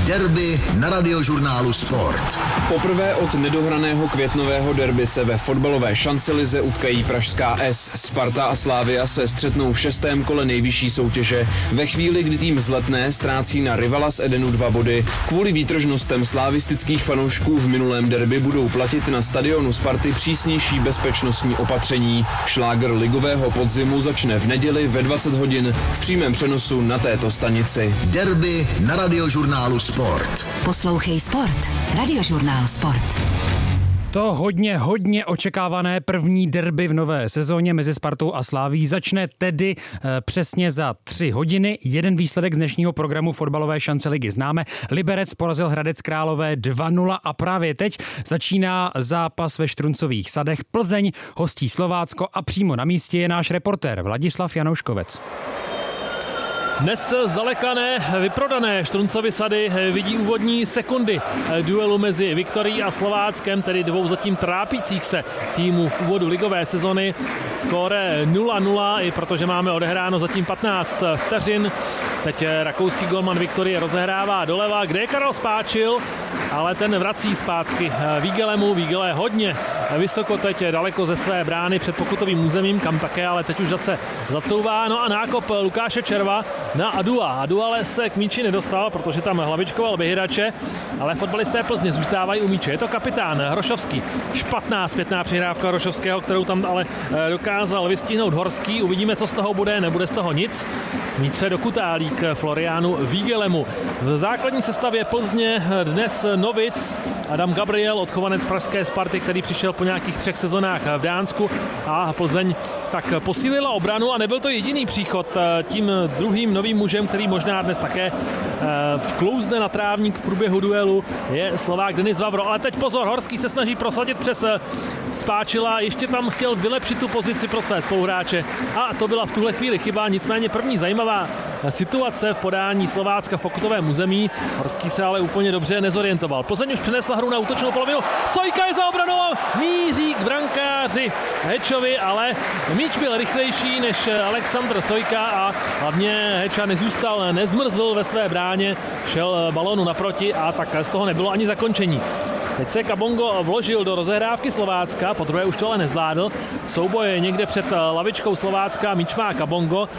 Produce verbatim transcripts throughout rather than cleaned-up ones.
Derby na Radiožurnálu Sport. Poprvé od nedohraného květnového derby se ve fotbalové šancelize utkají pražská S. Sparta a Slavia se střetnou v šestém kole nejvyšší soutěže. Ve chvíli, kdy tým z Letné ztrácí na rivala z Edenu dva body, kvůli výtržnostem slavistických fanoušků v minulém derby budou platit na stadionu Sparty přísnější bezpečnostní opatření. Šláger ligového podzimu začne v neděli ve dvacet hodin v přímém přenosu na této stanici. Derby na Radiožurnálu Sport. Poslouchej Sport. Radiožurnál Sport. To hodně, hodně očekávané první derby v nové sezóně mezi Spartou a Slavií začne tedy e, přesně za tři hodiny. Jeden výsledek z dnešního programu fotbalové šance ligy známe. Liberec porazil Hradec Králové dva nula a právě teď začíná zápas ve Štruncových sadech. Plzeň hostí Slovácko a přímo na místě je náš reportér Vladislav Janouškovec. Dnes zdaleka ne vyprodané Štruncovy sady vidí úvodní sekundy duelu mezi Viktorií a Slováckem, tedy dvou zatím trápících se týmů v úvodu ligové sezony. Skóre nula nula, i protože máme odehráno zatím patnáct vteřin. Teď rakouský golman Viktorie rozehrává doleva, kde je Karel Spáčil, ale ten vrací zpátky Vígelemu. Vígele hodně vysoko teď, daleko ze své brány před pokutovým územím, kam také, ale teď už zase zacouvá. No a nákop Lukáše Červa na Adua. Adu ale se k míči nedostal, protože tam hlavičkoval Vyhyrače, ale fotbalisté Plzně zůstávají u míče. Je to kapitán Hrošovský. Špatná zpětná přihrávka Hrošovského, kterou tam ale dokázal vystihnout Horský. Uvidíme, co z toho bude, nebude z toho nic. Míč se dokutálí k Floriánu Vígelemu. V základní sestavě Plzně dnes novic Adam Gabriel, odchovanec pražské Sparty, který přišel po nějakých třech sezonách v Dánsku, a Plzeň tak posílila obranu a nebyl to jediný příchod. Tím druhým novým mužem, který možná dnes také vklouzne na trávník v průběhu duelu, je Slovák Denis Vavro. Ale teď pozor, Horský se snaží prosadit přes Spáčila, ještě tam chtěl vylepšit tu pozici pro své spoluhráče a to byla v tuhle chvíli chyba. Nicméně první zajímavá situace v podání Slovácka v pokutovém území. Horský se ale úplně dobře nezorientoval. Plzeň už přenesla hru na útočnou polovinu. Sojka je za obranou, míří k brankáři Hečovi, ale míč byl rychlejší než Alexandr Sojka a hlavně Heča nezůstal, nezmrzl ve své bráně, šel balónu naproti a tak z toho nebylo ani zakončení. Teď se Kabongo vložil do rozehrávky Slovácka, podruhé už to ale nezvládl. Souboj někde před lavičkou Slovácka, míč má Kabongo,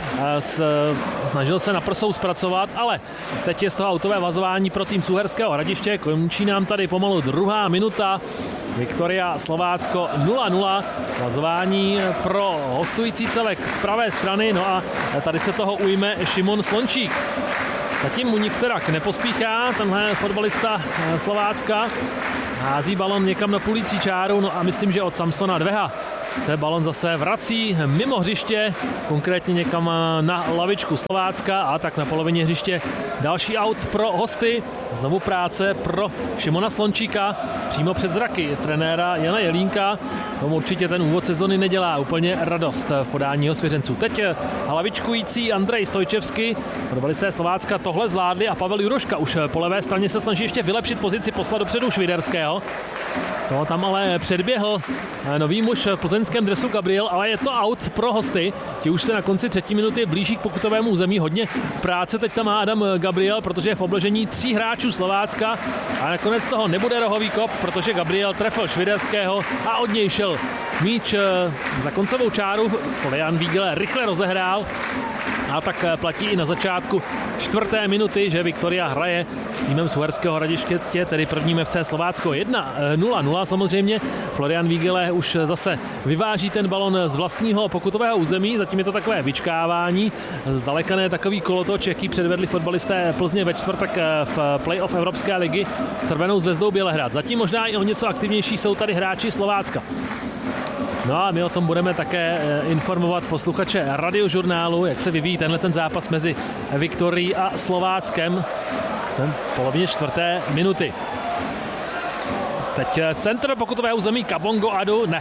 snažil se na prsou zpracovat, ale teď je z toho autové vazování pro tým z Uherského Hradiště. Končí nám tady pomalu druhá minuta. Viktoria Slovácko nula nula. Vazování pro hostující celek z pravé strany, no a tady se toho ujme Šimon Slončík. Zatím mu nikterak nepospíchá, tenhle fotbalista Slovácka. Hází balon někam na půlící čáru, no a myslím, že od Samsona Dveha se balon zase vrací mimo hřiště, konkrétně někam na lavičku Slovácka, a tak na polovině hřiště další aut pro hosty. Znovu práce pro Šimona Slončíka přímo před zraky trenéra Jana Jelínka. Tomu určitě ten úvod sezony nedělá úplně radost v podání jeho svěřenců. Teď hlavičkující Andrej Stojčevský, fotbalisté Slovácka tohle zvládli a Pavel Juroška už po levé straně se snaží ještě vylepšit pozici, poslat dopředu Šviderského. To tam ale předběhl nový muž v plzeňském dresu Gabriel, ale je to out pro hosty. Ti už se na konci třetí minuty blíží k pokutovému území. Hodně práce teď tam má Adam Gabriel, protože je v obležení tří hráčů Slovácka a nakonec toho nebude rohový kop, protože Gabriel trefil Šviderského a od něj šel míč za koncovou čáru. Florian Vígele rychle rozehrál. A tak platí i na začátku čtvrté minuty, že Viktoria hraje s týmem z Uherského Hradiště, tedy prvním F C Slovácko jedna nula nula samozřejmě. Florian Vígele už zase vyváží ten balon z vlastního pokutového území, zatím je to takové vyčkávání. Zdaleka ne takový kolotoč, jaký předvedli fotbalisté Plzně ve čtvrtek v playoff Evropské ligy s Crvenou zvezdou Bělehrad. Zatím možná i o něco aktivnější jsou tady hráči Slovácka. No a my o tom budeme také informovat posluchače Radiožurnálu, jak se vyvíjí tenhle ten zápas mezi Viktorií a Slováckem. Jsme v polovině čtvrté minuty. Teď centr pokutové území Kabongo Adu, ne.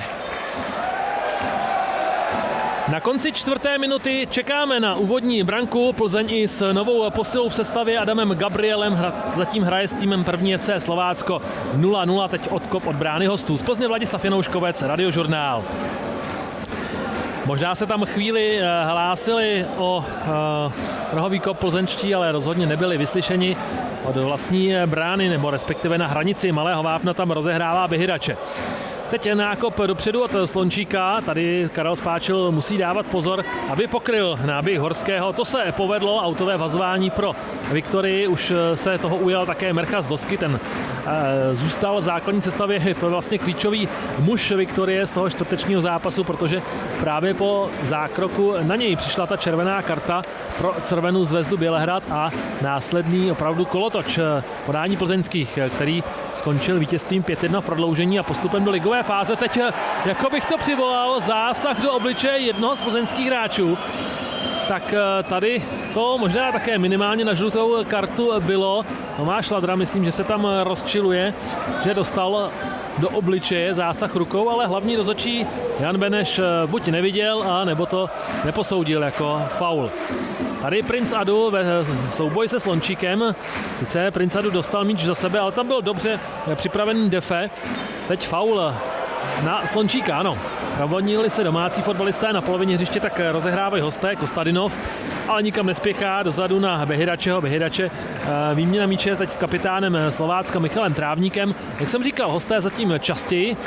Na konci čtvrté minuty čekáme na úvodní branku. Plzeň i s novou posilou v sestavě Adamem Gabrielem hra, zatím hraje s týmem první F C Slovácko nula nula, teď odkop od brány hostů. Z Plzně Vladislav Janouškovec, Radiožurnál. Možná se tam chvíli hlásili o rohový kop plzeňští, ale rozhodně nebyli vyslyšeni od vlastní brány, nebo respektive na hranici Malého Vápna tam rozehrává Behyrače. Teď nákop dopředu od Slončíka, tady Karel Spáčil musí dávat pozor, aby pokryl náběh Horského. To se povedlo, autové vazování pro Viktorii, už se toho ujal také Mercha z Dosky, ten e, zůstal v základní sestavě, to je vlastně klíčový muž Viktorie z toho čtvrtečního zápasu, protože právě po zákroku na něj přišla ta červená karta pro Crvenou Zvezdu Bělehrad a následný opravdu kolotoč podání plzeňských, který skončil vítězstvím pět jedna v prodloužení a postupem do ligové fáze. Teď, jako bych to přivolal, zásah do obličeje jednoho z plzeňských hráčů. Tak tady to možná také minimálně na žlutou kartu bylo. Tomáš Ladra, myslím, že se tam rozčiluje, že dostal do obličeje zásah rukou, ale hlavní rozhodčí Jan Beneš buď neviděl, a nebo to neposoudil jako faul. Tady Princ Adu ve souboji se Slončíkem. Sice Princ Adu dostal míč za sebe, ale tam byl dobře připravený defe. Teď faul na Slončíka, ano. Pravodnili se domácí fotbalisté na polovině hřiště, tak rozehrávají hosté, Kostadinov, ale nikam nespěchá, dozadu na Behyračeho. Behyrače výměna míče teď s kapitánem Slovácka Michalem Trávníkem. Jak jsem říkal, hosté zatím častěji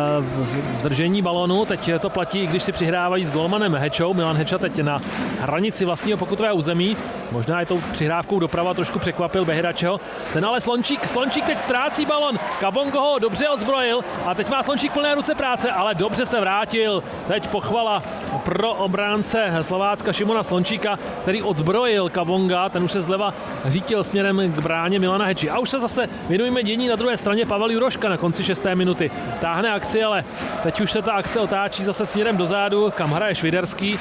v držení balonu, teď to platí, když si přihrávají s golmanem Hečou. Milan Heča teď na hranici vlastního pokutového území. Možná je tou přihrávkou doprava trošku překvapil Behyračeho. Ten ale Slončík, Slončík teď ztrácí balon. Kabongo ho dobře odzbrojil a teď má Slončík plné ruce práce, ale dobře se vrátil. Teď pochvala pro obránce Slovácka Šimona Slončíka, který odzbrojil Kabonga, ten už se zleva řítil směrem k bráně Milana Heči. A už se zase věnujeme dění na druhé straně. Pavel Juroška na konci šesté minuty táhne akci, ale teď už se ta akce otáčí zase směrem dozadu, kam hraje Šviderský.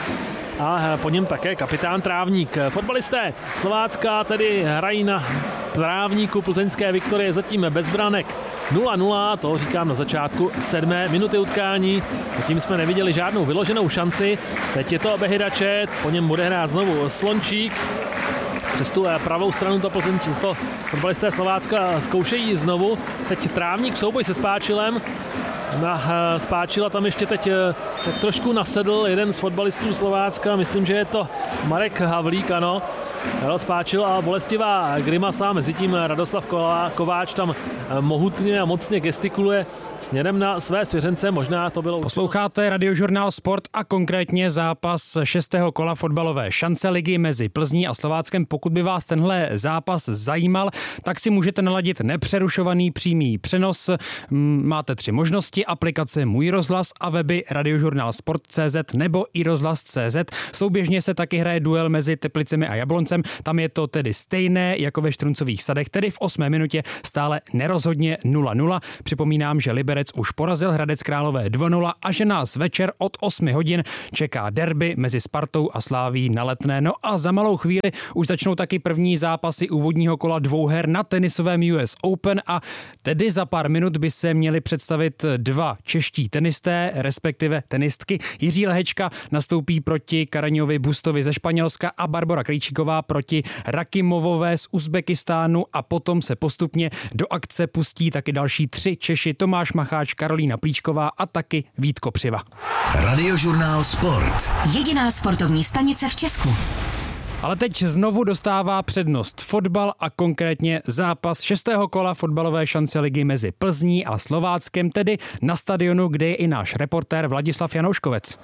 A po něm také kapitán Trávník. Fotbalisté Slovácka tedy hrají na Trávníku plzeňské Viktorie zatím bez branek nula nula, to říkám na začátku sedmé minuty utkání. Zatím jsme neviděli žádnou vyloženou šanci. Teď je to Behyrače, po něm bude hrát znovu Slončík. Přes tu pravou stranu to, Plzeň, to fotbalisté Slovácka zkoušejí znovu. Teď Trávník v souboji se Spáčilem. Na Spáčila tam ještě teď tak trošku nasedl jeden z fotbalistů Slovácka, myslím, že je to Marek Havlík, ano. Karel Spáčil a bolestivá grimasa, mezitím Radoslav Kováč tam mohutně a mocně gestikuluje směrem na své svěřence, možná to bylo... Posloucháte Radiožurnál Sport a konkrétně zápas šestého kola fotbalové šance ligy mezi Plzní a Slováckem. Pokud by vás tenhle zápas zajímal, tak si můžete naladit nepřerušovaný přímý přenos. Máte tři možnosti: aplikace Můj rozhlas a weby Radiožurnál Sport tečka cé zet nebo i rozhlas tečka cé zet. Souběžně se taky hraje duel mezi Teplicemi a Jabloncem. Tam je to tedy stejné jako ve Štruncových sadech, tedy v osmé minutě stále nerozhodně nula nula. Připomínám, že Liberec už porazil Hradec Králové dva nula a že nás večer od osmi hodin čeká derby mezi Spartou a Sláví na Letné. No a za malou chvíli už začnou taky první zápasy úvodního kola dvouher na tenisovém U S Open a tedy za pár minut by se měli představit dva čeští tenisté, respektive tenistky. Jiří Lehečka nastoupí proti Karaňovi Bustovi ze Španělska a Barbora Krejčíková proti Rakimovové z Uzbekistánu a potom se postupně do akce pustí taky další tři Češi: Tomáš Macháč, Karolína Plíčková a taky Vít Kopřiva. Radiožurnál Sport. Jediná sportovní stanice v Česku. Ale teď znovu dostává přednost fotbal a konkrétně zápas šestého kola fotbalové šance ligy mezi Plzní a Slováckem, tedy na stadionu, kde je i náš reportér Vladislav Janouškovec.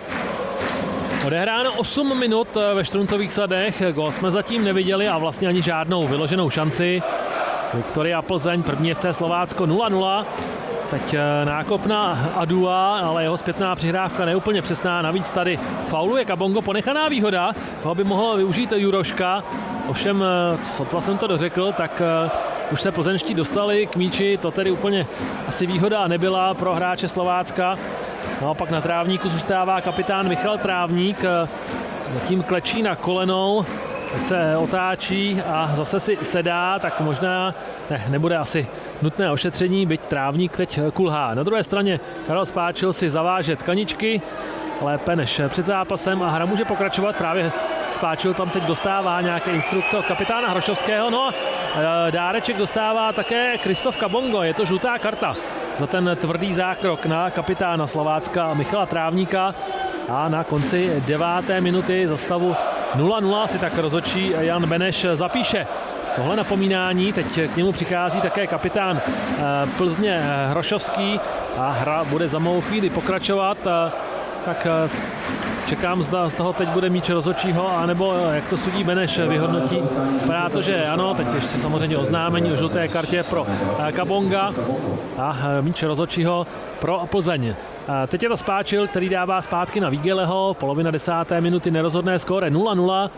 Odehráno osm minut ve Štruncových sadech, gól jsme zatím neviděli a vlastně ani žádnou vyloženou šanci. Viktoria Plzeň, první F C Slovácko nula nula. Teď nákop na Adua, ale jeho zpětná přihrávka neúplně přesná. Navíc tady fauluje Kabongo, ponechaná výhoda. Toho by mohl využít Juroška. Ovšem, sotva jsem to dořekl, tak už se plzeňští dostali k míči. To tedy úplně asi výhoda nebyla pro hráče Slovácka. Naopak na Trávníku zůstává kapitán Michal Trávník. Zatím klečí na kolenou. Teď se otáčí a zase si sedá, tak možná ne, nebude asi nutné ošetření, byť Trávník teď kulhá. Na druhé straně Karel Spáčil si zaváže tkaničky lépe než před zápasem a hra může pokračovat. Právě Spáčil tam teď dostává nějaké instrukce od kapitána Hrošovského. No a dáreček dostává také Kristof Kabongo. Je to žlutá karta za ten tvrdý zákrok na kapitána Slovácka Michala Trávníka. a na konci deváté minuty za stavu nula nula si tak rozhodčí Jan Beneš zapíše tohle napomínání. Teď k němu přichází také kapitán Plzně Hrošovský a hra bude za malou chvíli pokračovat. Tak čekám, zda z toho teď bude míč rozhodčího, anebo jak to sudí Beneš vyhodnotí. Vypadá to, že ano, teď ještě samozřejmě oznámení o žluté kartě pro Kabonga a míč rozhodčího pro Plzeň. Teď je to Spáčil, který dává zpátky na Vígeleho, polovina desáté minuty, nerozhodné skóre nula nula.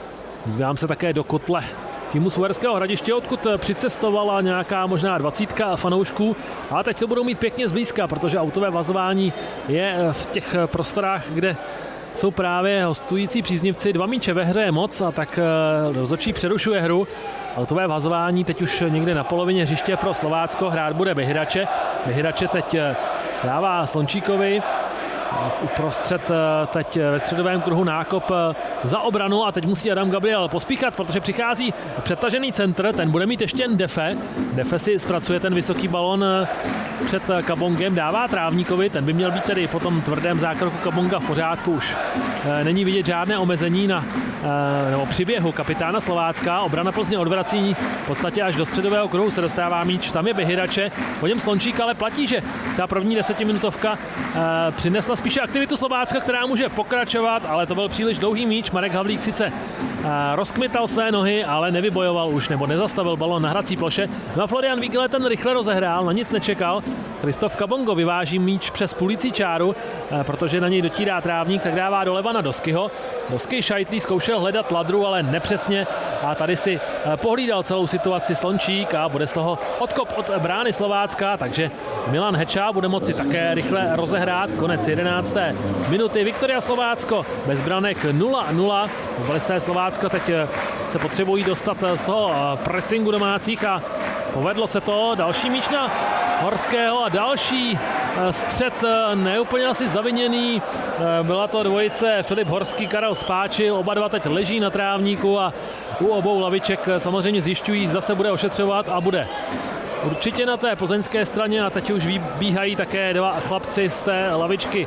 Dívám se také do kotle týmu z Uherského Hradiště, odkud přicestovala nějaká možná dvacítka fanoušků, ale teď to budou mít pěkně zblízka, protože autové vazování je v těch prostorách, kde jsou právě hostující příznivci. Dva míče ve hře je moc a tak rozhodčí přerušuje hru. Autové vazování teď už někde na polovině hřiště pro Slovácko. Hrát bude Behyrače. Behyrače teď dává Slončíkovi. Uprostřed teď ve středovém kruhu nákop za obranu a teď musí Adam Gabriel pospíchat, protože přichází přetažený centr, ten bude mít ještě jen Defe. Defe si zpracuje ten vysoký balon před Kabongem, dává Trávníkovi, ten by měl být tedy po tom tvrdém zákroku Kabonga v pořádku, už není vidět žádné omezení na nebo přiběhu kapitána Slovácka. Obrana Plzně odvrací v podstatě až do středového kruhu se dostává míč, tam je Behyrače, po něm Slončík, ale platí, že ta první desetiminutovka přinesla spíše aktivitu Slovácka, která může pokračovat, ale to byl příliš dlouhý míč. Marek Havlík sice rozkmital své nohy, ale nevybojoval už, nebo nezastavil balon na hrací ploše. No a Florian Vígele ten rychle rozehrál, na nic nečekal. Kristof Kabongo vyváží míč přes půlící čáru, protože na něj dotírá Trávník, tak dává doleva na Doskyho. Dosky Šajtlí zkoušel hledat Ladru, ale nepřesně a tady si pohlídal celou situaci Slončík a bude z toho odkop od brány Slovácka, takže Milan Heča bude moci také rychle rozehrát. Konec jedenácté minuty. Viktoria Slovácko bez branek nula nula. Fotbalisté Slovácka teď se potřebují dostat z toho pressingu domácích a povedlo se to. Další míč na Horského a další střet neúplně asi zaviněný. Byla to dvojice Filip Horský, Karel Spáčil. Oba dva teď leží na trávníku a u obou laviček samozřejmě zjišťují, zda se bude ošetřovat a bude. Určitě na té plzeňské straně a teď už vybíhají také dva chlapci z té lavičky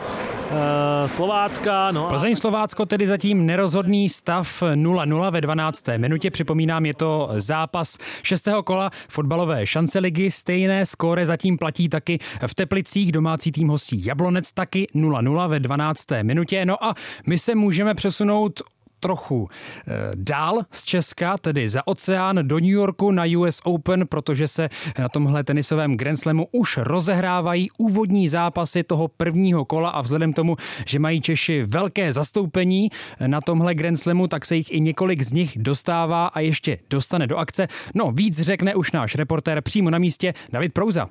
e, Slovácka. No a... Plzeň Slovácko tedy zatím nerozhodný stav nula nula ve dvanácté minutě. Připomínám, je to zápas šestého kola fotbalové šance ligy. Stejné skóre zatím platí taky v Teplicích. Domácí tým hostí Jablonec taky nula nula ve dvanácté minutě. No a my se můžeme přesunout trochu e, dál z Česka, tedy za oceán do New Yorku na U S Open, protože se na tomhle tenisovém Grand Slamu už rozehrávají úvodní zápasy toho prvního kola a vzhledem tomu, že mají Češi velké zastoupení na tomhle Grand Slamu, tak se jich i několik z nich dostává a ještě dostane do akce. No, víc řekne už náš reportér přímo na místě David Prouza.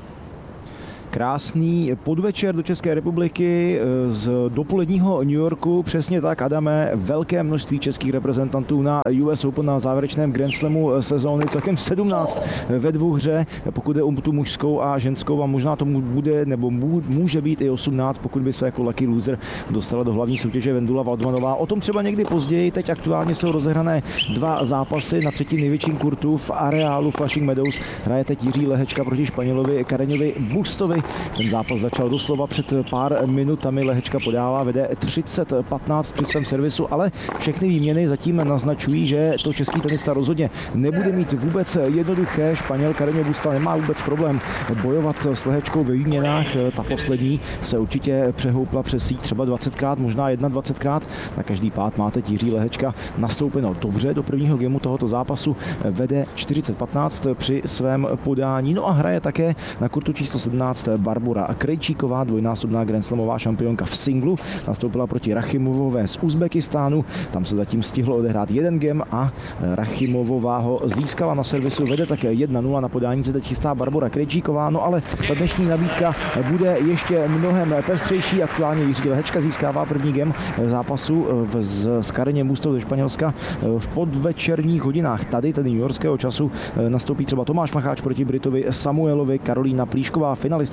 Krásný podvečer do České republiky z dopoledního New Yorku. Přesně tak, Adame, velké množství českých reprezentantů na U S Open na závěrečném Grand Slamu sezóny. Celkem sedmnáct ve dvou hře, pokud je o tu mužskou a ženskou, a možná tomu bude nebo může být i osmnáct, pokud by se jako lucky loser dostala do hlavní soutěže Vendula Waldmanová. O tom třeba někdy později. Teď aktuálně jsou rozehrané dva zápasy na třetím největším kurtu v areálu Flushing Meadows. Hraje teď Jiří Lehečka proti Španělovi Kareňovi Bustovi. Ten zápas začal doslova před pár minutami. Lehečka podává, vede třicet patnáct při svém servisu, ale všechny výměny zatím naznačují, že to český tenista rozhodně nebude mít vůbec jednoduché. Španěl Carreño Busta nemá vůbec problém bojovat s Lehečkou ve výměnách. Ta poslední se určitě přehoupla přes síť třeba dvacetkrát, možná dvacetkrát. Na každý pád má teď Jiří Lehečka nastoupeno dobře do prvního gemu tohoto zápasu. Vede čtyřicet patnáct při svém podání. No a hraje také na kurtu číslo sedmnáct Barbora Krejčíková, dvojnásobná grandslamová šampionka v singlu. Nastoupila proti Rachimovové z Uzbekistánu. Tam se zatím stihlo odehrát jeden gem a Rachimovová ho získala na servisu. Vede také jedna nula, na podání se teď chystá Barbora Krejčíková. No ale ta dnešní nabídka bude ještě mnohem pestřejší. Aktuálně Jiří Lehečka získává první gem zápasu z, s Carreñem Bustou ze Španělska v podvečerních hodinách. Tady, tedy newyorského času, nastoupí třeba Tomáš Macháč proti Britovi Samuelovi. Karolína Plíšková, finalistka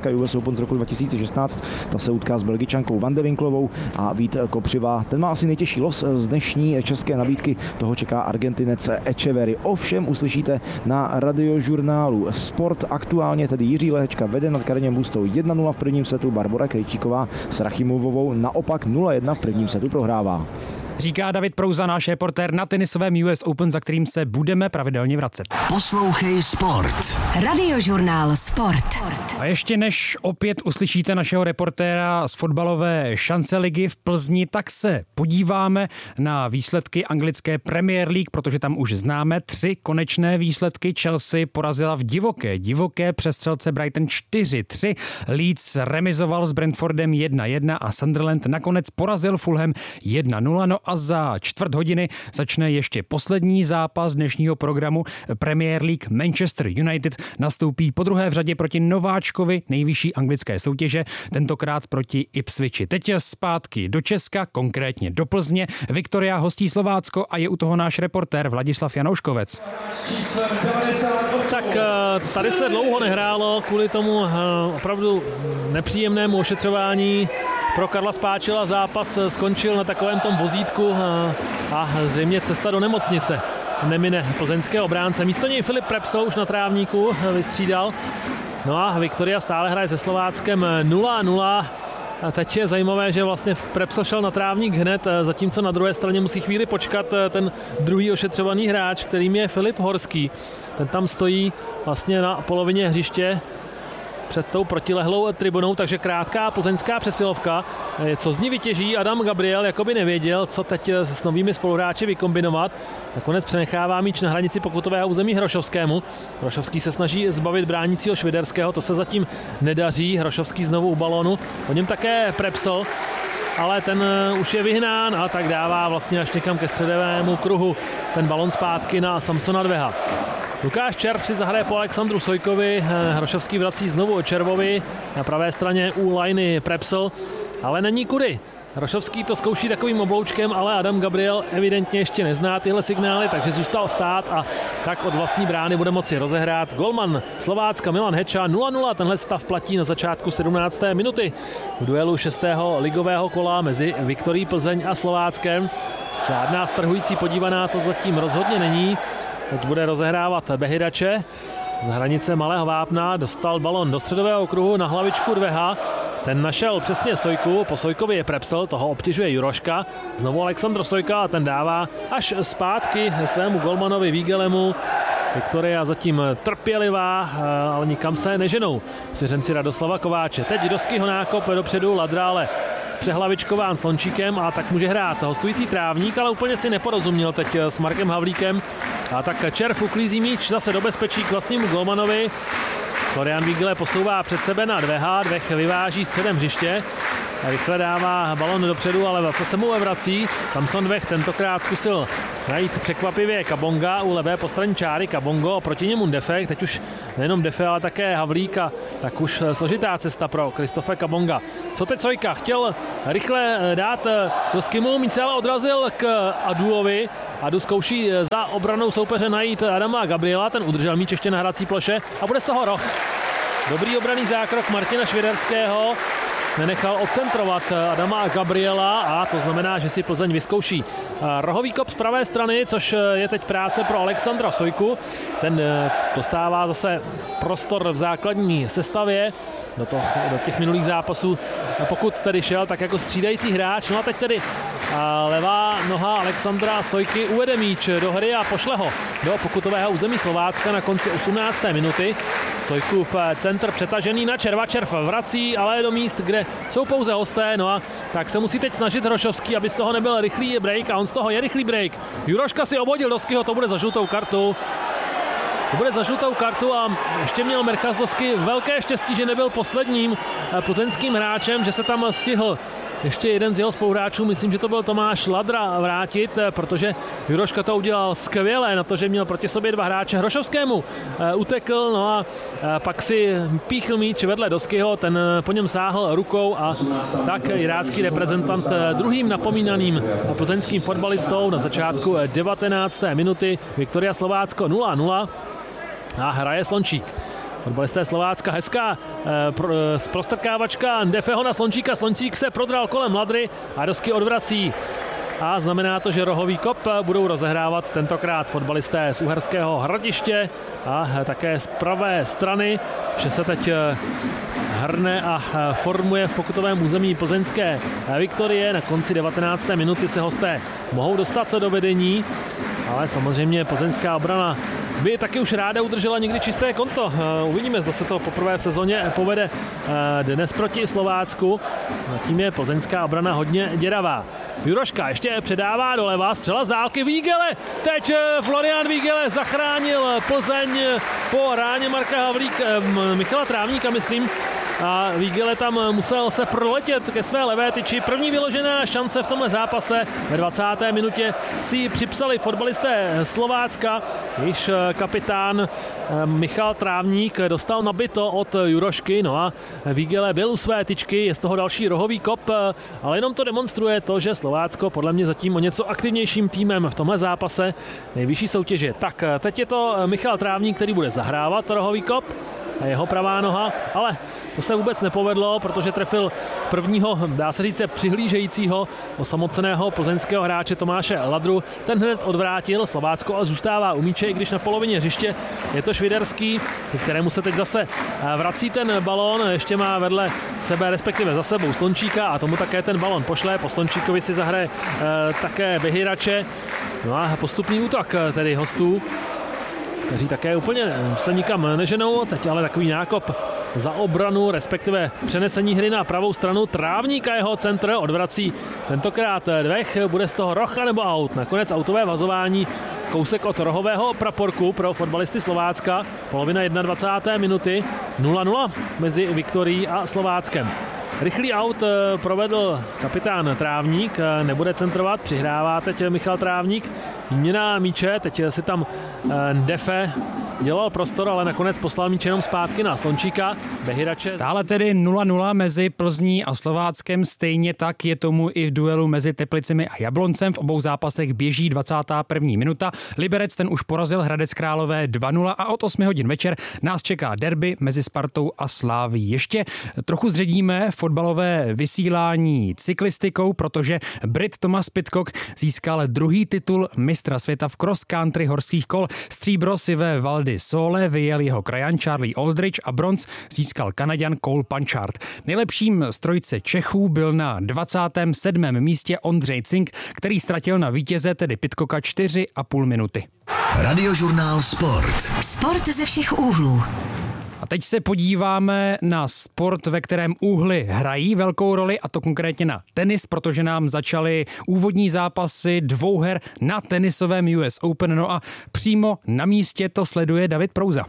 šestnáct U S Open z roku dva tisíce šestnáct. Ta se utká s Belgičankou Van de Winklovou a Vít Kopřiva. Ten má asi nejtěžší los z dnešní české nabídky. Toho čeká Argentinec Echeverry. Ovšem uslyšíte na Radiožurnálu Sport. Aktuálně tedy Jiří Lehečka vede nad Karinem Bustou jedna nula v prvním setu. Barbora Krejčíková s Rachimovovou naopak nula jedna v prvním setu prohrává. Říká David Prouza, náš reportér na tenisovém U S Open, za kterým se budeme pravidelně vracet. Poslouchej Sport. Radiožurnál Sport. A ještě než opět uslyšíte našeho reportéra z fotbalové šance ligy v Plzni, tak se podíváme na výsledky anglické Premier League, protože tam už známe tři konečné výsledky. Chelsea porazila v divoké, divoké přestřelce Brighton čtyři tři. Leeds remizoval s Brentfordem jedna jedna a Sunderland nakonec porazil Fulham jedna nula. No a za čtvrt hodiny začne ještě poslední zápas dnešního programu Premier League. Manchester United nastoupí podruhé v řadě proti nováčkovi nejvyšší anglické soutěže, tentokrát proti Ipswichi. Teď zpátky do Česka, konkrétně do Plzně. Viktoria hostí Slovácko a je u toho náš reportér Vladislav Janouškovec. Tak tady se dlouho nehrálo kvůli tomu opravdu nepříjemnému ošetřování. Pro Karla Spáčila zápas skončil na takovém tom vozítku a zřejmě cesta do nemocnice nemine plzeňské obránce. Místo něj Filip Prepsl už na trávníku vystřídal. No a Viktoria stále hraje se Slováckem nula nula. A teď je zajímavé, že vlastně Prepsl šel na trávník hned, zatímco na druhé straně musí chvíli počkat ten druhý ošetřovaný hráč, kterým je Filip Horský. Ten tam stojí vlastně na polovině hřiště před tou protilehlou tribunou, takže krátká plzeňská přesilovka. Co z ní vytěží Adam Gabriel, jako by nevěděl, co teď s novými spoluhráči vykombinovat. Nakonec přenechává míč na hranici pokutového území Hrošovskému. Hrošovský se snaží zbavit bránícího Šviderského, to se zatím nedaří. Hrošovský znovu u balónu, po něm také Prepsl, ale ten už je vyhnán a tak dává vlastně až někam ke středovému kruhu ten balon zpátky na Samsona Dveha. Lukáš Červ si zahraje po Alexandru Sojkovi, Hrošovský vrací znovu Červovi, na pravé straně u lajny Prepsl, ale není kudy. Hrošovský to zkouší takovým obloučkem, ale Adam Gabriel evidentně ještě nezná tyhle signály, takže zůstal stát a tak od vlastní brány bude moci rozehrát golman Slovácka Milan Heča nula nula. Tenhle stav platí na začátku sedmnácté minuty v duelu šestého ligového kola mezi Viktorií Plzeň a Slováckem. Žádná strhující podívaná to zatím rozhodně není. Teď bude rozehrávat Behidače z hranice Malého Vápna, dostal balon do středového kruhu na hlavičku Dveha. Ten našel přesně Sojku, po Sojkovi je Prepsl, toho obtěžuje Juroška. Znovu Alexandr Sojka a ten dává až zpátky svému golmanovi Vígelemu. Viktoria zatím trpělivá, ale nikam se neženou svěřenci Radoslava Kováče. Teď Doskyho nákop dopředu, Ladrále přehlavičkován Slončíkem a tak může hrát hostující trávník, ale úplně si neporozuměl teď s Markem Havlíkem. A tak Červ uklízí míč zase do bezpečí k vlastnímu golmanovi. Florian Vígele posouvá před sebe na Dveha, Dvech vyváží středem hřiště. Rychle dává balon dopředu, ale zase se mu vrací. Samson Dvech tentokrát zkusil najít překvapivě Kabonga u levé postraní čáry. Kabongo, proti němu Defek, teď už nejenom Defe, ale také Havlíka, tak už složitá cesta pro Kristofe Kabonga. Co teď Sojka? Chtěl rychle dát do skimu, míč se ale odrazil k Aduovi. Adu zkouší za obranou soupeře najít Adama Gabriela, ten udržel míč ještě na hrací ploše a bude z toho roh. Dobrý obranný zákrok Martina Šviderského. Nenechal odcentrovat Adama Gabriela a to znamená, že si Plzeň vyzkouší rohový kop z pravé strany, což je teď práce pro Alexandra Sojku. Ten dostává zase prostor v základní sestavě do, toho, do těch minulých zápasů, pokud tedy šel tak jako střídající hráč. No a teď tedy levá noha Alexandra Sojky uvede míč do hry a pošle ho do pokutového území Slovácka na konci osmnácté minuty. Sojkův centr přetažený na Červa. Červ vrací, ale do míst, kde jsou pouze hosté. No a tak se musí teď snažit Hrošovský, aby z toho nebyl rychlý break a on z toho je rychlý break. Juroška si obhodil Doskyho, to bude za žlutou kartu. To bude za žlutou kartu a ještě měl Mercha z Dosky velké štěstí, že nebyl posledním plzeňským hráčem, že se tam stihl ještě jeden z jeho spoluhráčů, myslím, že to byl Tomáš Ladra, vrátit, protože Juroška to udělal skvěle na to, že měl proti sobě dva hráče. Hrošovskému utekl, no a pak si píchl míč vedle Doskyho, ten po něm sáhl rukou a tak irácký reprezentant druhým napomínaným plzeňským fotbalistou na začátku devatenácté minuty. Viktoria Slovácko nula nula a hraje Slončík. fotbalisté Slovácka. Hezká eh, prostrkávačka Ndefeho na Slončíka. Slončík se prodral kolem Ladry a Dosky odvrací. A znamená to, že rohový kop budou rozehrávat tentokrát fotbalisté z Uherského Hradiště a také z pravé strany. Vše se teď hrne a formuje v pokutovém území plzeňské Viktorie. Na konci devatenácté minuty se hosté mohou dostat do vedení, ale samozřejmě plzeňská obrana by taky už ráda udržela někdy čisté konto. Uvidíme, zda se to poprvé v sezóně povede dnes proti Slovácku. Zatím je plzeňská obrana hodně děravá. Juroška ještě předává doleva, střela z dálky Vígele. Teď Florian Vígele zachránil Plzeň po ráně Marka Havlík, Michala Trávníka, myslím. A Vígele tam musel se proletět ke své levé tyči. První vyložená šance v tomhle zápase ve dvacáté minutě si ji připsali fotbalisté Slovácka. Již kapitán Michal Trávník dostal nabito od Jurošky, no a Vígele byl u své tyčky, je z toho další rohový kop, ale jenom to demonstruje to, že Slovácko podle mě zatím o něco aktivnějším týmem v tomhle zápase nejvyšší soutěže. Tak teď je to Michal Trávník, který bude zahrávat rohový kop a jeho pravá noha, ale to se vůbec nepovedlo, protože trefil prvního, dá se říct, přihlížejícího osamoceného plzeňského hráče Tomáše Ladru. Ten hned odvrátil, Slovácko ale zůstává u míče, i když na polovině hřiště je to Šviderský, kterému se teď zase vrací ten balón, ještě má vedle sebe, respektive za sebou Slončíka a tomu také ten balón pošle. Po Slončíkovi si zahraje e, také Behirače. No a postupný útok tedy hostů, kteří také úplně se nikam neženou. Teď ale takový nákop za obranu, respektive přenesení hry na pravou stranu. Trávník a jeho centr odvrací tentokrát Dvech. Bude z toho roh nebo aut. Nakonec autové vazování, kousek od rohového praporku pro fotbalisty Slovácka. Polovina dvacáté první minuty. nula nula mezi Viktorií a Slováckem. Rychlý aut provedl kapitán Trávník, nebude centrovat, přihrává teď Michal Trávník. Výměna míče, teď si tam Ndefe dělal prostor, ale nakonec poslal míč jenom zpátky na Slončíka. Behirače. Stále tedy nula nula mezi Plzní a Slováckem, stejně tak je tomu i v duelu mezi Teplicemi a Jabloncem. V obou zápasech běží dvacátá první minuta. Liberec ten už porazil Hradec Králové dva nula a od osmi hodin večer nás čeká derby mezi Spartou a Slavií. Ještě trochu zředíme fotbalové vysílání cyklistikou, protože Brit Thomas Pidcock získal druhý titul mistra světa v cross country horských kol. Stříbro si ve Val di Sole vyjel jeho krajan Charlie Aldridge a bronz získal Kanaďan Cole Panchard. Nejlepším z trojice Čechů byl na dvacátém sedmém místě Ondřej Cink, který ztratil na vítěze, tedy Pidcocka, čtyři a půl minuty. Radiožurnál Sport. Sport ze všech úhlů. A teď se podíváme na sport, ve kterém úhly hrají velkou roli, a to konkrétně na tenis, protože nám začaly úvodní zápasy dvouher na tenisovém U S Open. No a přímo na místě to sleduje David Prouza.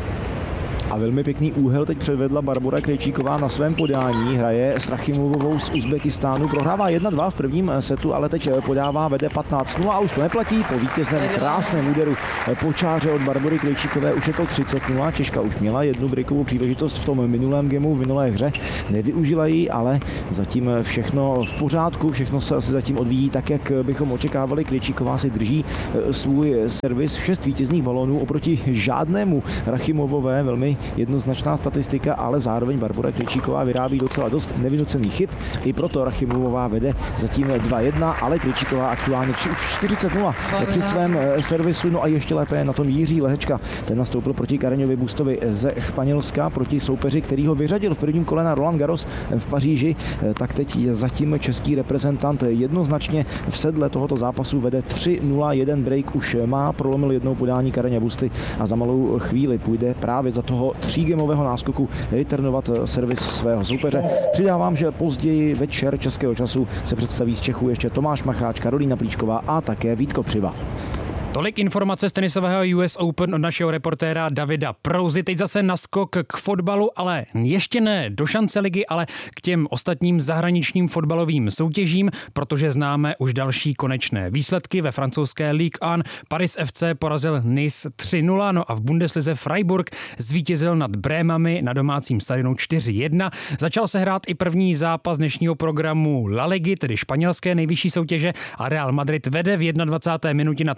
A velmi pěkný úhel teď předvedla Barbora Krejčíková na svém podání. Hraje s Rachimovou z Uzbekistánu. Prohrává jedna dva v prvním setu, ale teď podává, vede patnáct nula a už to neplatí. Po vítězném krásném úderu po čáře od Barbory Krejčíkové už je to třicet nula. Češka už měla jednu breakovou příležitost v tom minulém gemu, v minulé hře. Nevyužila ji, ale zatím všechno v pořádku. Všechno se asi zatím odvíjí tak, jak bychom očekávali. Krejčíková si drží svůj servis. Šest vítězných balónů oproti žádnému Rachimovové. Velmi jednoznačná statistika, ale zároveň Barbora Krejčíková vyrábí docela dost nevynucený chyb. I proto Rachimovová vede zatím dva jedna, ale Krejčíková aktuálně už čtyřicet nula při svém servisu. No a ještě lépe je na tom Jiří Lehečka. Ten nastoupil proti Kareňovi Bustovi ze Španělska, proti soupeři, který ho vyřadil v prvním kole na Roland Garros v Paříži. Tak teď je zatím český reprezentant jednoznačně v sedle tohoto zápasu, vede tři nula, jeden break už má, prolomil jednou podání Kareně Busty a za malou chvíli půjde právě za toho třígemového náskoku returnovat servis svého soupeře. Přidávám, že později večer českého času se představí z Čechů ještě Tomáš Macháč, Karolína Plíčková a také Vítko Přiva. Tolik informace z tenisového U S Open od našeho reportéra Davida Prouzy. Teď zase naskok k fotbalu, ale ještě ne do šance ligy, ale k těm ostatním zahraničním fotbalovým soutěžím, protože známe už další konečné výsledky. Ve francouzské Ligue jedna Paris F C porazil Nice tři nula, no a v Bundeslize Freiburg zvítězil nad Brémami na domácím stadionu čtyři jedna. Začal se hrát i první zápas dnešního programu La Ligy, tedy španělské nejvyšší soutěže, a Real Madrid vede v dvacáté první minutě nad Malagou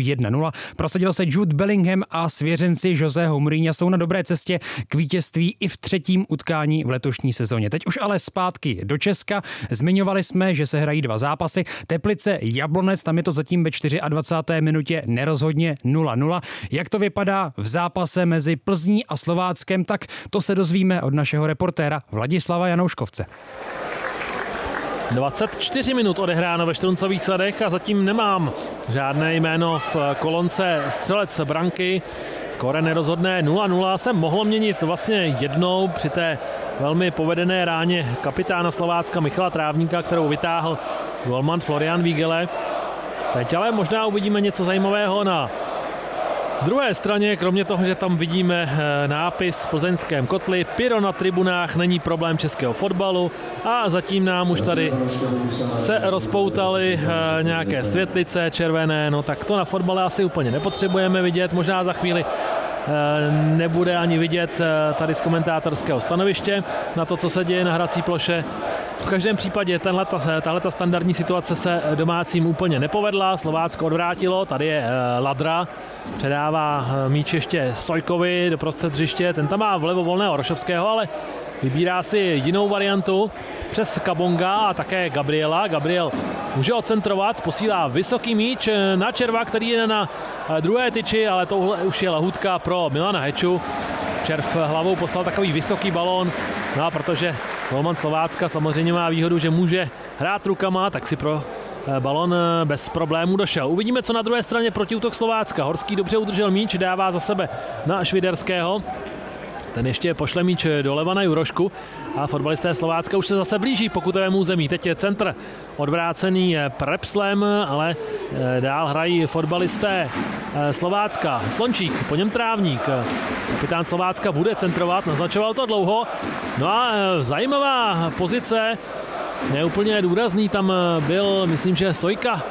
jedna nula. Prosadil se Jude Bellingham a svěřenci Joseho Mourinha jsou na dobré cestě k vítězství i v třetím utkání v letošní sezóně. Teď už ale zpátky do Česka. Zmiňovali jsme, že se hrají dva zápasy. Teplice Jablonec, tam je to zatím ve dvacáté čtvrté minutě nerozhodně nula nula. Jak to vypadá v zápase mezi Plzní a Slováckem, tak to se dozvíme od našeho reportéra Vladislava Janouškovce. dvacet čtyři minut odehráno ve Štruncových Sadech a zatím nemám žádné jméno v kolonce střelec branky. Skóre nerozhodné nula nula se mohlo měnit vlastně jednou při té velmi povedené ráně kapitána Slovácka Michala Trávníka, kterou vytáhl golman Florian Vígele. Teď ale možná uvidíme něco zajímavého na druhé straně, kromě toho, že tam vidíme nápis v plzeňském kotli, pyro na tribunách není problém českého fotbalu a zatím nám už tady se rozpoutaly nějaké světlice červené, no tak to na fotbale asi úplně nepotřebujeme vidět, možná za chvíli nebude ani vidět tady z komentátorského stanoviště na to, co se děje na hrací ploše. V každém případě tahleta standardní situace se domácím úplně nepovedla. Slovácko odvrátilo, tady je Ladra, předává míč ještě Sojkovi do prostřed hřiště, ten tam má vlevo volného Rošovského, ale vybírá si jinou variantu přes Kabonga a také Gabriela. Gabriel může odcentrovat, posílá vysoký míč na Červa, který je na druhé tyči, ale tohle už je lahůdka pro Milana Heču. Červ hlavou poslal takový vysoký balón, no a protože golman Slovácka samozřejmě má výhodu, že může hrát rukama, tak si pro balón bez problémů došel. Uvidíme, co na druhé straně protiútok Slovácka. Horský dobře udržel míč, dává za sebe na Šviderského. Ten ještě pošle míč doleva na Jurošku a fotbalisté Slovácka už se zase blíží pokutovému území. Teď je centr odvrácený Prepslem, ale dál hrají fotbalisté Slovácka. Slončík, po něm Trávník. Kapitán Slovácka bude centrovat, naznačoval to dlouho. No a zajímavá pozice, neúplně důrazný tam byl, myslím, že Sojka.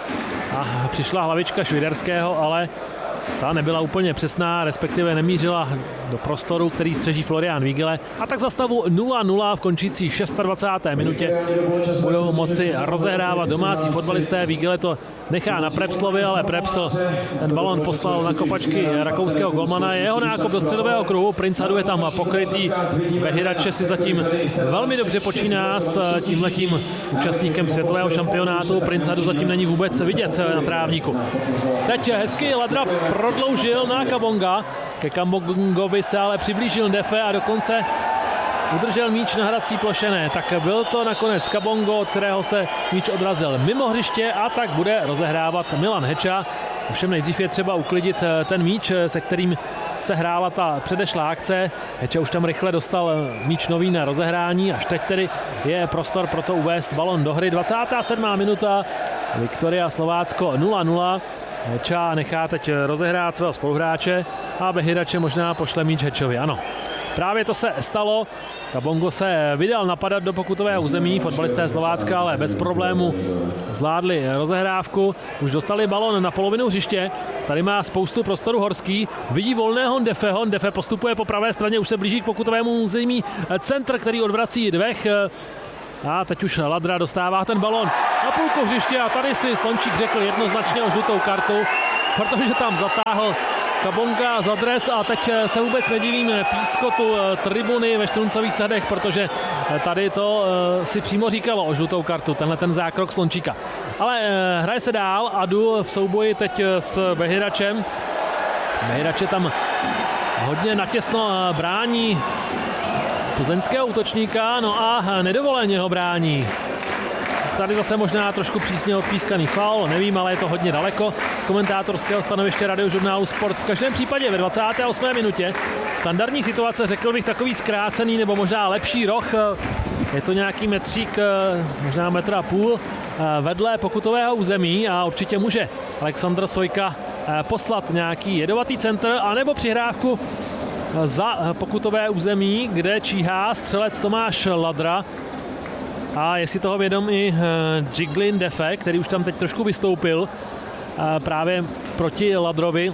A přišla hlavička Šviderského, ale ta nebyla úplně přesná, respektive nemířila do prostoru, který střeží Florian Vígele. A tak za stavu nula nula v končící dvacáté šesté minutě budou moci rozehrávat domácí fotbalisté. Vígele to nechá na Prepslovi, ale Prepsl ten balon poslal na kopačky rakouského golmana. Jeho nákop do středového kruhu, Prince Hadu je tam pokrytý. Behirače si zatím velmi dobře počíná s tímhletím účastníkem světového šampionátu. Prince Hadu zatím není vůbec vidět na trávníku. Teď hezky Ladra prodloužil na Kabonga. Ke Kabongovi se ale přiblížil Defe a dokonce udržel míč na hrací plošené. Tak byl to nakonec Kabongo, od kterého se míč odrazil mimo hřiště a tak bude rozehrávat Milan Heča. Ovšem nejdřív je třeba uklidit ten míč, se kterým se hrála ta předešlá akce. Heča už tam rychle dostal míč nový na rozehrání, až teď tedy je prostor pro to uvést balon do hry. dvacátá sedmá minuta, Viktoria Slovácko nula nula. Heča nechá teď rozehrát svého spoluhráče a Behirače možná pošle míč Hečovi. Ano, právě to se stalo. Kabongo se vydal napadat do pokutového území. Fotbalisté Slovácka ale bez problému zvládli rozehrávku. Už dostali balon na polovinu hřiště. Tady má spoustu prostoru Horský. Vidí volného Ndefeho. Ndefe postupuje po pravé straně, už se blíží k pokutovému území. Centr, který odvrací Dvech. A teď už Ladra dostává ten balon na půlku hřiště a tady si Slončík řekl jednoznačně o žlutou kartu, protože tam zatáhl Kabonga za dres a teď se vůbec nedivím pískotu tribuny ve Štruncových Sadech, protože tady to si přímo říkalo o žlutou kartu, tenhle ten zákrok Slončíka. Ale hraje se dál, Adu v souboji teď s Behiračem. Behirače tam hodně natěsno brání plzeňského útočníka, no a nedovoleně ho brání. Tady zase možná trošku přísně odpískaný faul, nevím, ale je to hodně daleko z komentátorského stanoviště Radiožurnálu Sport. V každém případě ve dvacáté osmé minutě standardní situace, řekl bych takový zkrácený nebo možná lepší roh. Je to nějaký metřík, možná metr a půl vedle pokutového území a určitě může Alexandr Sojka poslat nějaký jedovatý centr anebo přihrávku za pokutové území, kde číhá střelec Tomáš Ladra. A je si toho vědom i Jiglin Defe, který už tam teď trošku vystoupil právě proti Ladrovi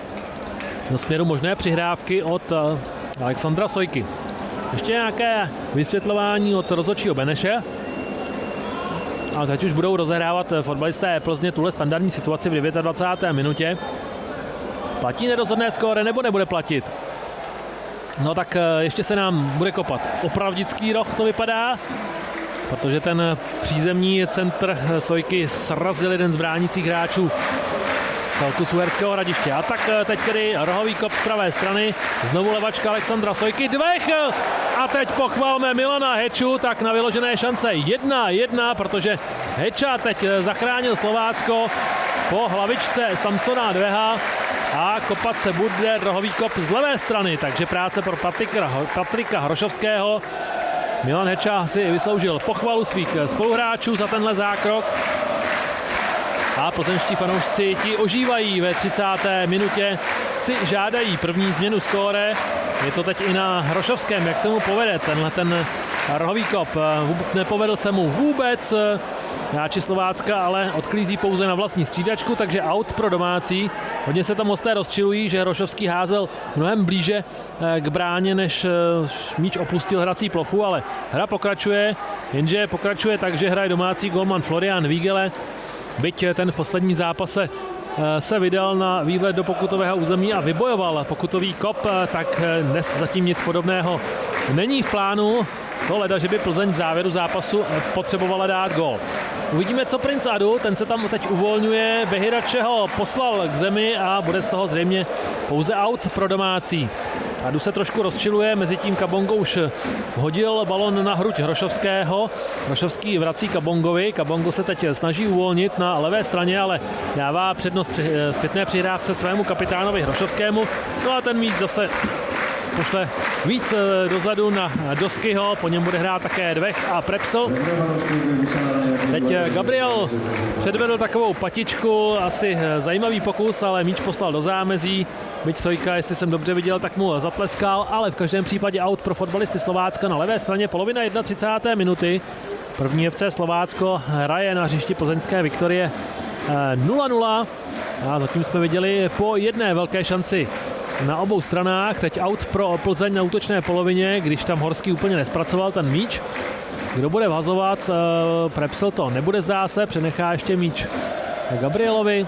do směru možné přihrávky od Alexandra Sojky. Ještě nějaké vysvětlování od rozhodčího Beneše. A teď už budou rozehrávat fotbalisté Plzně tuhle standardní situaci v dvacáté deváté minutě. Platí nerozhodné skóre nebo nebude platit? No tak ještě se nám bude kopat opravdický roh, to vypadá, protože ten přízemní centr Sojky srazil jeden z bránících hráčů celku z Uherského Hradiště. A tak teď tedy rohový kop z pravé strany, znovu levačka Alexandra Sojky, dvech a teď pochvalme Milana Heču, tak na vyložené šance jedna jedna, protože Heča teď zachránil Slovácko po hlavičce Samsona Dveha a kopat se bude rohový kop z levé strany, takže práce pro Patrika, Patrika Hrošovského. Milan Heča si vysloužil pochvalu svých spoluhráčů za tenhle zákrok. A plzeňští fanoušci ti ožívají ve třicáté minutě, si žádají první změnu skóre. Je to teď i na Hrošovském, jak se mu povede tenhle ten rohový kop. Nepovedl se mu vůbec. Hráči Slovácka ale odklízí pouze na vlastní střídačku, takže out pro domácí. Hodně se tam hosté rozčilují, že Hrošovský házel mnohem blíže k bráně, než míč opustil hrací plochu, ale hra pokračuje, jenže pokračuje tak, že hraje domácí golman Florian Vígele. Byť ten v poslední zápase se vydal na výlet do pokutového území a vybojoval pokutový kop, tak dnes zatím nic podobného není v plánu. To leda, že by Plzeň v závěru zápasu potřebovala dát gól. Uvidíme, co Princ Adu, ten se tam teď uvolňuje, Behirače ho poslal k zemi a bude z toho zřejmě pouze out pro domácí. Adu se trošku rozčiluje, mezi tím Kabongo už hodil balon na hruď Hrošovského. Hrošovský vrací Kabongovi, Kabongo se teď snaží uvolnit na levé straně, ale dává přednost při, zpětné přihrávce svému kapitánovi Hrošovskému. No a ten míč zase pošle víc dozadu na Doskyho, po něm bude hrát také Dvech a Prepsl. Teď Gabriel předvedl takovou patičku, asi zajímavý pokus, ale míč poslal do zámezí. Byť Sojka, jestli jsem dobře viděl, tak mu zatleskal, ale v každém případě out pro fotbalisty Slovácka na levé straně, polovina třicáté jedna minuty. První F C Slovácko hraje na hřišti plzeňské Viktorie nula nula a zatím jsme viděli po jedné velké šanci na obou stranách. Teď out pro Plzeň na útočné polovině, když tam Horský úplně nespracoval ten míč. Kdo bude vhazovat? Prepsl to nebude, zdá se, přenechá ještě míč Gabrielovi.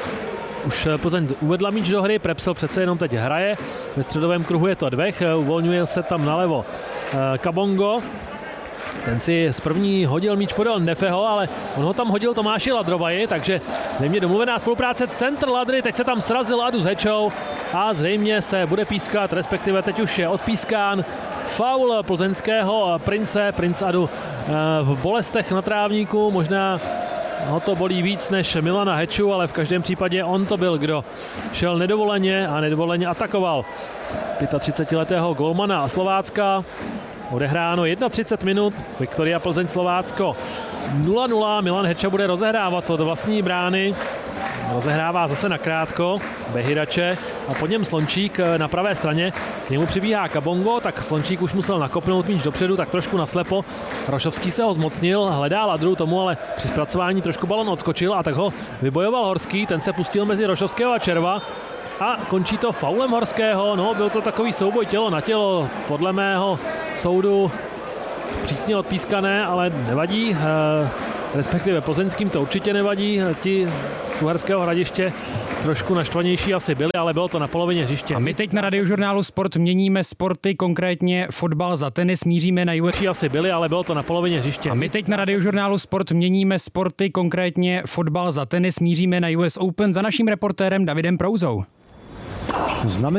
Už Plzeň uvedla míč do hry, Prepsl přece jenom teď hraje. Ve středovém kruhu je to Dvech, uvolňuje se tam nalevo Kabongo. Ten si z první hodil míč podél Nefeho, ale on ho tam hodil Tomáši Ladrovaji, takže zřejmě domluvená spolupráce centr Ladry, teď se tam srazil Adu s Hečou a zřejmě se bude pískat, respektive teď už je odpískán faul plzeňského Prince, Princ Adu v bolestech na trávníku, možná ho to bolí víc než Milana Heču, ale v každém případě on to byl, kdo šel nedovoleně a nedovoleně atakoval třicetiletého golmana Slovácka. Odehráno třicet jedna minut, Viktoria Plzeň Slovácko nula nula, Milan Heča bude rozehrávat od vlastní brány. Rozehrává zase nakrátko Behirače a pod něm Slončík na pravé straně. K němu přibíhá Kabongo, tak Slončík už musel nakopnout míč dopředu, tak trošku naslepo. Hrošovský se ho zmocnil, hledá Ladru tomu, ale při zpracování trošku balon odskočil a tak ho vybojoval Horský, ten se pustil mezi Hrošovského a Červa. A končí to faulem Horského, no byl to takový souboj tělo na tělo, podle mého soudu přísně odpískané, ale nevadí, eh, respektive plzeňským to určitě nevadí, ti z Uherského Hradiště trošku naštvanější asi byli, ale bylo to na polovině hřiště. A my teď na Radiožurnálu Sport měníme sporty, konkrétně fotbal za tenis, míříme na U S asi byli, ale bylo to na polovině hřiště. A my teď na Radiožurnálu Sport měníme sporty, konkrétně fotbal za tenis, míříme na U S Open za naším reportérem Davidem Prouzou. Znamení